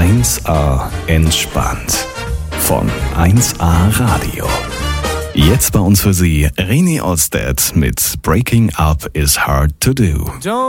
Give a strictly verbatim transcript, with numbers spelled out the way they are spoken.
eins A entspannt von eins A Radio. Jetzt bei uns für Sie René Ostad mit Breaking Up is Hard to Do.